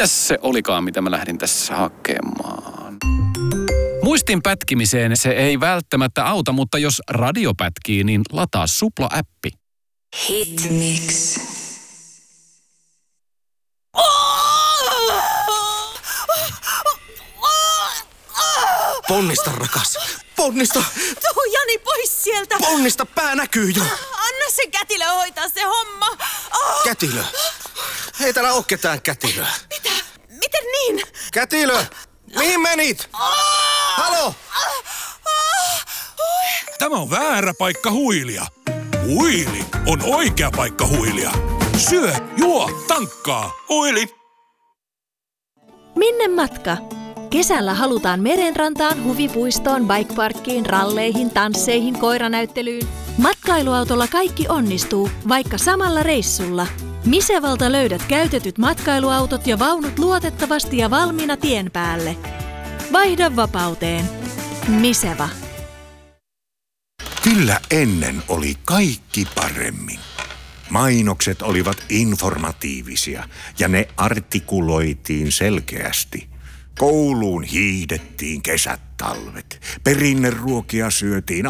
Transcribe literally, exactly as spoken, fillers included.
Mitäs se olikaan, mitä mä lähdin tässä hakemaan? Muistin pätkimiseen se ei välttämättä auta, mutta jos radio pätkii, niin lataa Supla-appi. Hitmix. Ponnista, rakas. Ponnista. Tuu Jani pois sieltä. Ponnista, pää näkyy jo. Anna sen kätilö hoitaa se homma. Oh. Kätilö. Ei täällä oo ketään kätilöä. Mitä? Miten niin? Kätilö! Mihin menit? Halo! Tämä on väärä paikka huilia. Huili on oikea paikka huilia. Syö, juo, tankkaa. Huili. Minne matka? Kesällä halutaan merenrantaan, huvipuistoon, bikeparkkiin, ralleihin, tansseihin, koiranäyttelyyn. Matkailuautolla kaikki onnistuu, vaikka samalla reissulla. Misevalta löydät käytetyt matkailuautot ja vaunut luotettavasti ja valmiina tien päälle. Vaihda vapauteen. Miseva. Kyllä ennen oli kaikki paremmin. Mainokset olivat informatiivisia ja ne artikuloitiin selkeästi. Kouluun hiihdettiin kesät talvet. Perinneruokia syötiin